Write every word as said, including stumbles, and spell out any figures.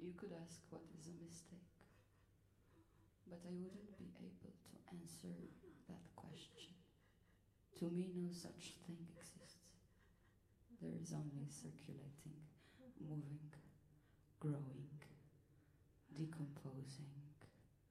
You could ask what is a mistake, but I wouldn't be able to answer that question. To me, no such thing exists. There is only circulating, moving, growing.